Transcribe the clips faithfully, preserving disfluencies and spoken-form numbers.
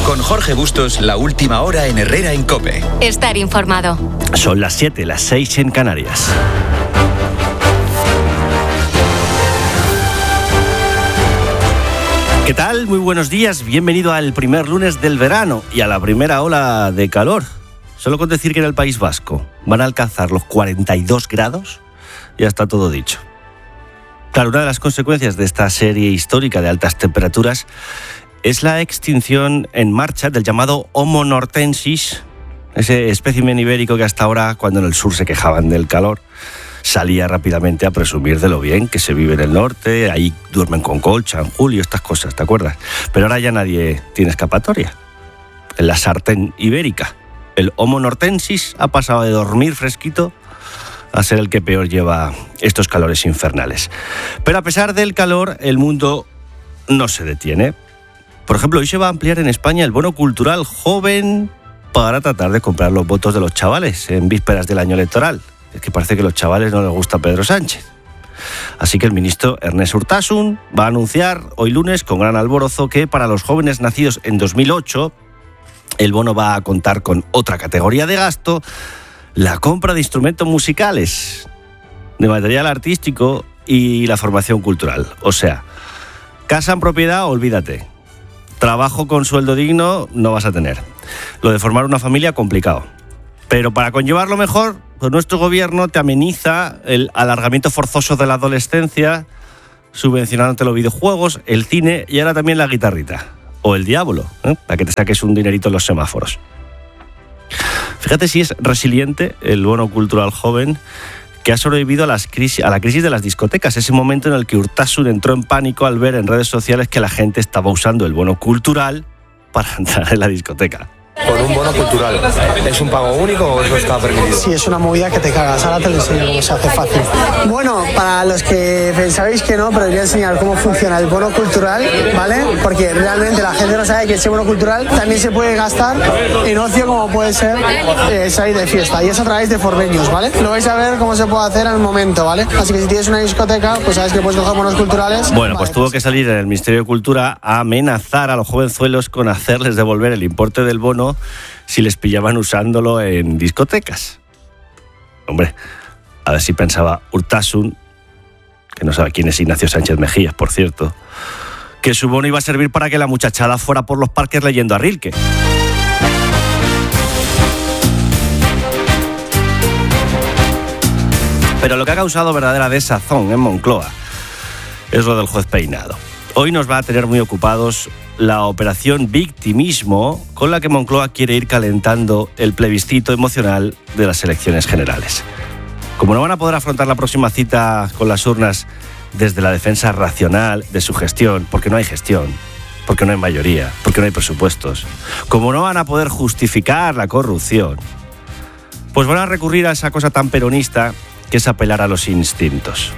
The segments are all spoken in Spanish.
Con Jorge Bustos, la última hora en Herrera en COPE. Estar informado. Son las siete, las seis en Canarias. ¿Qué tal? Muy buenos días. Bienvenido al primer lunes del verano y a la primera ola de calor. Solo con decir que en el País Vasco van a alcanzar los cuarenta y dos grados, ya está todo dicho. Claro, una de las consecuencias de esta serie histórica de altas temperaturas es la extinción en marcha del llamado Homo nortensis, ese espécimen ibérico que hasta ahora, cuando en el sur se quejaban del calor, salía rápidamente a presumir de lo bien que se vive en el norte, ahí duermen con colcha en julio, estas cosas, ¿te acuerdas? Pero ahora ya nadie tiene escapatoria. En la sartén ibérica, el Homo nortensis ha pasado de dormir fresquito a ser el que peor lleva estos calores infernales. Pero a pesar del calor, el mundo no se detiene. Por ejemplo, hoy se va a ampliar en España el bono cultural joven para tratar de comprar los votos de los chavales en vísperas del año electoral. Es que parece que a los chavales no les gusta Pedro Sánchez. Así que el ministro Ernest Urtasun va a anunciar hoy lunes con gran alborozo que para los jóvenes nacidos en dos mil ocho el bono va a contar con otra categoría de gasto, la compra de instrumentos musicales, de material artístico y la formación cultural. O sea, casa en propiedad, olvídate. Trabajo con sueldo digno no vas a tener. Lo de formar una familia, complicado. Pero para conllevarlo mejor, pues nuestro gobierno te ameniza el alargamiento forzoso de la adolescencia, subvencionándote los videojuegos, el cine y ahora también la guitarrita. O el diablo, ¿eh? Para que te saques un dinerito en los semáforos. Fíjate si es resiliente el bono cultural joven, que ha sobrevivido a, las crisis, a la crisis de las discotecas, ese momento en el que Urtasun entró en pánico al ver en redes sociales que la gente estaba usando el bono cultural para entrar en la discoteca. Con un bono cultural, ¿es un pago único o eso está permitido? Sí, es una movida que te cagas. Ahora te lo enseño cómo se hace fácil. Bueno, para los que pensabais que no, pero os voy a enseñar cómo funciona el bono cultural, ¿vale? Porque realmente la gente no sabe que ese bono cultural también se puede gastar en ocio, como puede ser eh, salir de fiesta. Y es a través de forbeños, ¿vale? Lo vais a ver cómo se puede hacer al momento, ¿vale? Así que si tienes una discoteca, pues sabes que puedes coger bonos culturales. Bueno, pues vale, tuvo pues... que salir en el Ministerio de Cultura a amenazar a los jovenzuelos con hacerles devolver el importe del bono si les pillaban usándolo en discotecas. Hombre, a ver si pensaba Urtasun, que no sabe quién es Ignacio Sánchez Mejías, por cierto, que su bono iba a servir para que la muchachada fuera por los parques leyendo a Rilke. Pero lo que ha causado verdadera desazón en Moncloa es lo del juez Peinado. Hoy nos va a tener muy ocupados la operación victimismo con la que Moncloa quiere ir calentando el plebiscito emocional de las elecciones generales. Como no van a poder afrontar la próxima cita con las urnas desde la defensa racional de su gestión, porque no hay gestión, porque no hay mayoría, porque no hay presupuestos, como no van a poder justificar la corrupción, pues van a recurrir a esa cosa tan peronista que es apelar a los instintos.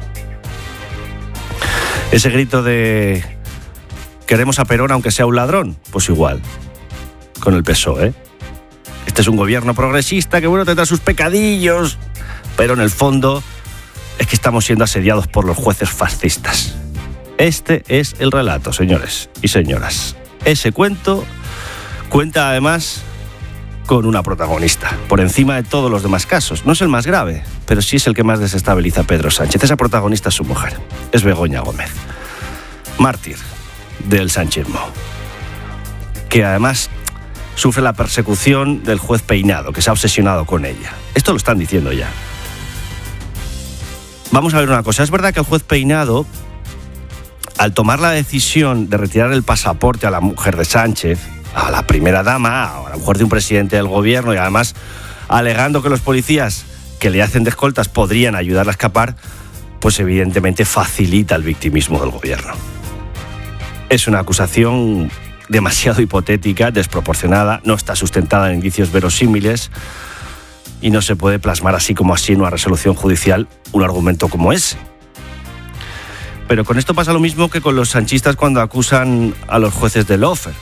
Ese grito de queremos a Perón aunque sea un ladrón, pues igual, con el P S O E. Este es un gobierno progresista que bueno tendrá sus pecadillos, pero en el fondo es que estamos siendo asediados por los jueces fascistas. Este es el relato, señores y señoras. Ese cuento cuenta además con una protagonista, por encima de todos los demás casos. No es el más grave, pero sí es el que más desestabiliza a Pedro Sánchez. Esa protagonista es su mujer, es Begoña Gómez, mártir del sanchismo, que además sufre la persecución del juez Peinado, que se ha obsesionado con ella. Esto lo están diciendo ya. Vamos a ver una cosa. Es verdad que el juez Peinado, al tomar la decisión de retirar el pasaporte a la mujer de Sánchez, a la primera dama, a la mujer de un presidente del gobierno, y además alegando que los policías que le hacen de escoltas podrían ayudarla a escapar, pues evidentemente facilita el victimismo del gobierno. Es una acusación demasiado hipotética, desproporcionada, no está sustentada en indicios verosímiles y no se puede plasmar así como así en una resolución judicial un argumento como ese. Pero con esto pasa lo mismo que con los sanchistas cuando acusan a los jueces de lawfare.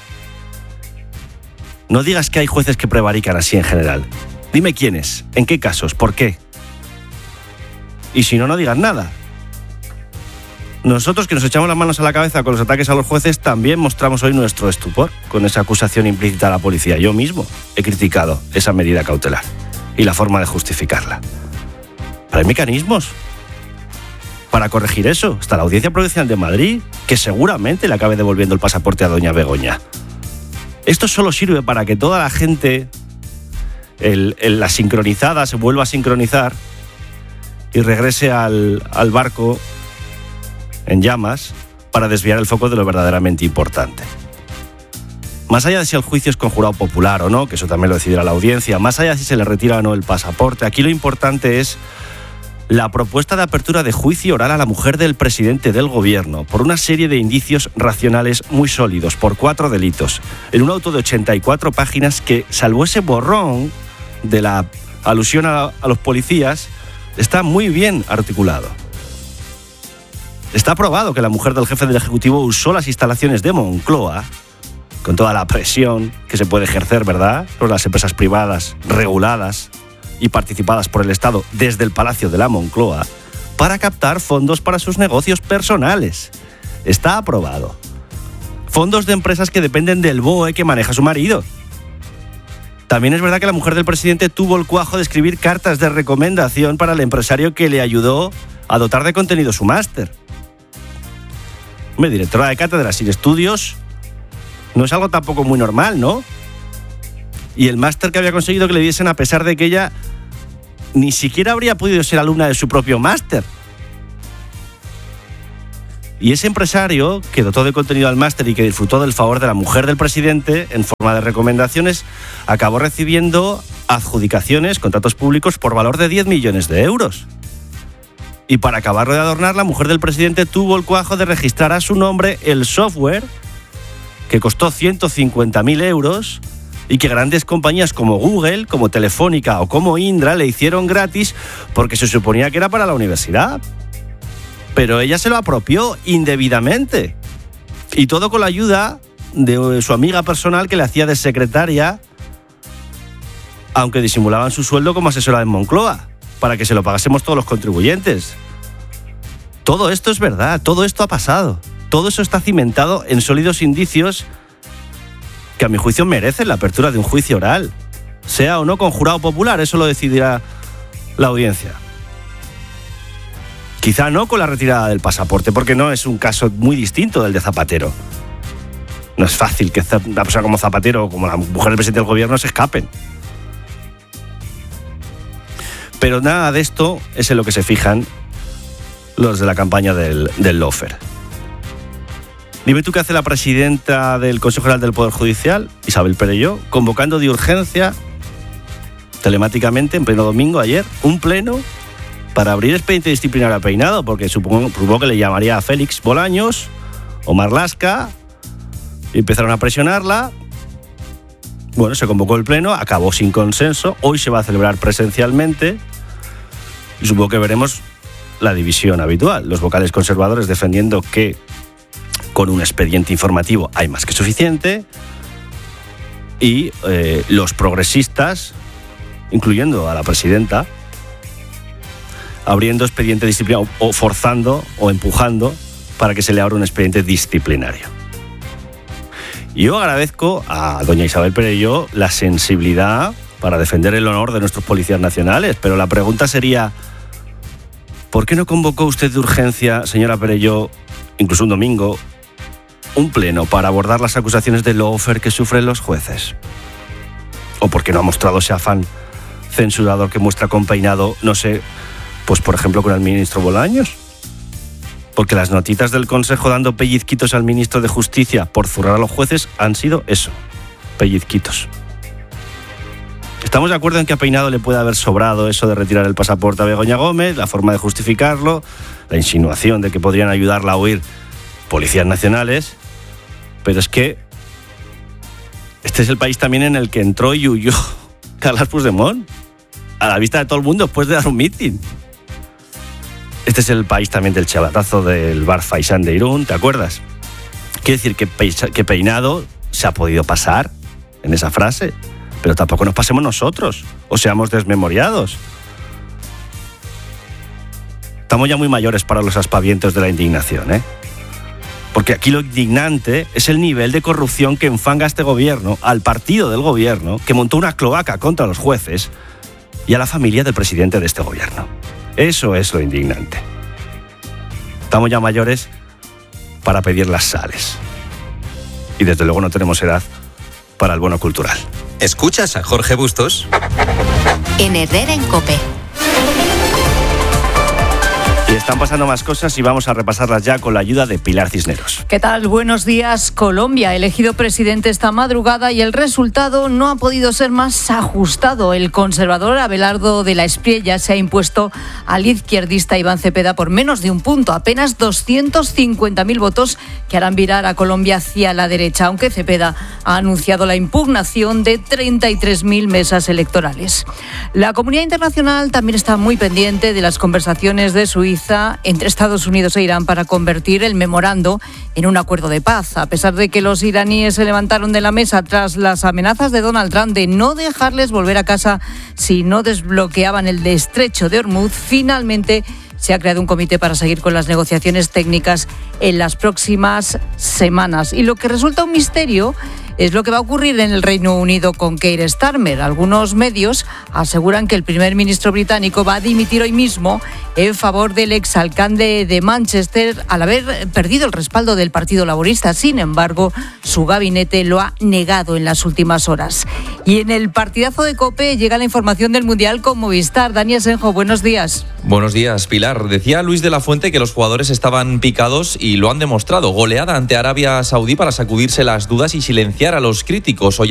No digas que hay jueces que prevarican así en general. Dime quiénes, en qué casos, por qué. Y si no, no digas nada. Nosotros, que nos echamos las manos a la cabeza con los ataques a los jueces, también mostramos hoy nuestro estupor con esa acusación implícita a la policía. Yo mismo he criticado esa medida cautelar y la forma de justificarla. Pero hay mecanismos para corregir eso. Está la Audiencia Provincial de Madrid, que seguramente le acabe devolviendo el pasaporte a doña Begoña. Esto solo sirve para que toda la gente, el, el, la sincronizada, se vuelva a sincronizar y regrese al, al barco en llamas para desviar el foco de lo verdaderamente importante. Más allá de si el juicio es con jurado popular o no, que eso también lo decidirá la audiencia, más allá de si se le retira o no el pasaporte, aquí lo importante es la propuesta de apertura de juicio oral a la mujer del presidente del gobierno por una serie de indicios racionales muy sólidos, por cuatro delitos, en un auto de ochenta y cuatro páginas que, salvo ese borrón de la alusión a, a los policías, está muy bien articulado. Está probado que la mujer del jefe del Ejecutivo usó las instalaciones de Moncloa, con toda la presión que se puede ejercer, ¿verdad?, sobre las empresas privadas reguladas y participadas por el Estado desde el Palacio de la Moncloa, para captar fondos para sus negocios personales. Está aprobado. Fondos de empresas que dependen del B O E que maneja su marido. También es verdad que la mujer del presidente tuvo el cuajo de escribir cartas de recomendación para el empresario que le ayudó a dotar de contenido su máster. Hombre, directora de cátedra sin estudios no es algo tampoco muy normal, ¿no? Y el máster que había conseguido que le diesen, a pesar de que ella ni siquiera habría podido ser alumna de su propio máster. Y ese empresario que dotó de contenido al máster y que disfrutó del favor de la mujer del presidente en forma de recomendaciones, acabó recibiendo adjudicaciones, contratos públicos por valor de diez millones de euros. Y para acabarlo de adornar, la mujer del presidente tuvo el cuajo de registrar a su nombre el software que costó ciento cincuenta mil euros y que grandes compañías como Google, como Telefónica o como Indra le hicieron gratis porque se suponía que era para la universidad. Pero ella se lo apropió indebidamente. Y todo con la ayuda de su amiga personal que le hacía de secretaria, aunque disimulaban su sueldo como asesora de Moncloa, para que se lo pagásemos todos los contribuyentes. Todo esto es verdad, todo esto ha pasado. Todo eso está cimentado en sólidos indicios que a mi juicio merecen la apertura de un juicio oral, sea o no con jurado popular, eso lo decidirá la audiencia. Quizá no con la retirada del pasaporte, porque no es un caso muy distinto del de Zapatero. No es fácil que una persona como Zapatero o como la mujer del presidente del gobierno se escapen. Pero nada de esto es en lo que se fijan los de la campaña del, del lawfare. Dime tú qué hace la presidenta del Consejo General del Poder Judicial, Isabel Perelló, convocando de urgencia, telemáticamente, en pleno domingo, ayer, un pleno para abrir expediente disciplinario a Peinado, porque supongo, supongo que le llamaría a Félix Bolaños o Marlaska, y empezaron a presionarla. Bueno, se convocó el pleno, acabó sin consenso, hoy se va a celebrar presencialmente, y supongo que veremos la división habitual, los vocales conservadores defendiendo que con un expediente informativo hay más que suficiente, y eh, los progresistas, incluyendo a la presidenta, abriendo expediente disciplinario o forzando o empujando para que se le abra un expediente disciplinario. Yo agradezco a doña Isabel Perelló la sensibilidad para defender el honor de nuestros policías nacionales, pero la pregunta sería, ¿por qué no convocó usted de urgencia, señora Perelló, incluso un domingo, un pleno para abordar las acusaciones de lawfare que sufren los jueces? ¿O por qué no ha mostrado ese afán censurador que muestra con Peinado, no sé, pues por ejemplo con el ministro Bolaños? Porque las notitas del Consejo dando pellizquitos al ministro de Justicia por zurrar a los jueces han sido eso, pellizquitos. Estamos de acuerdo en que a Peinado le puede haber sobrado eso de retirar el pasaporte a Begoña Gómez, la forma de justificarlo, la insinuación de que podrían ayudarla a huir policías nacionales, pero es que este es el país también en el que entró y huyó Carles Puigdemont a la vista de todo el mundo después de dar un mitin. Este es el país también del chavatazo del bar Faisán de Irún, ¿te acuerdas? Quiere decir que, que Peinado se ha podido pasar en esa frase, pero tampoco nos pasemos nosotros o seamos desmemoriados. estamos ya muy mayores para los aspavientos de la indignación, ¿eh? Porque aquí lo indignante es el nivel de corrupción que enfanga a este gobierno, al partido del gobierno, que montó una cloaca contra los jueces y a la familia del presidente de este gobierno. Eso es lo indignante. Estamos ya mayores para pedir las sales. Y desde luego no tenemos edad para el bono cultural. ¿Escuchas a Jorge Bustos? En Herrera en COPE. Y están pasando más cosas y vamos a repasarlas ya con la ayuda de Pilar Cisneros. ¿Qué tal? Buenos días. Colombia ha elegido presidente esta madrugada y el resultado no ha podido ser más ajustado. El conservador Abelardo de la Espriella se ha impuesto al izquierdista Iván Cepeda por menos de un punto, apenas doscientos cincuenta mil votos que harán virar a Colombia hacia la derecha, aunque Cepeda ha anunciado la impugnación de treinta y tres mil mesas electorales. La comunidad internacional también está muy pendiente de las conversaciones de Suiza entre Estados Unidos e Irán para convertir el memorando en un acuerdo de paz. A pesar de que los iraníes se levantaron de la mesa tras las amenazas de Donald Trump de no dejarles volver a casa si no desbloqueaban el estrecho de Hormuz, finalmente se ha creado un comité para seguir con las negociaciones técnicas en las próximas semanas. Y lo que resulta un misterio es lo que va a ocurrir en el Reino Unido con Keir Starmer. Algunos medios aseguran que el primer ministro británico va a dimitir hoy mismo en favor del exalcalde de Manchester al haber perdido el respaldo del Partido Laborista. Sin embargo, su gabinete lo ha negado en las últimas horas. Y en el partidazo de COPE llega la información del Mundial con Movistar. Dani Asenjo, buenos días. Buenos días, Pilar. Decía Luis de la Fuente que los jugadores estaban picados y lo han demostrado. Goleada ante Arabia Saudí para sacudirse las dudas y silenciar a los críticos. Hoy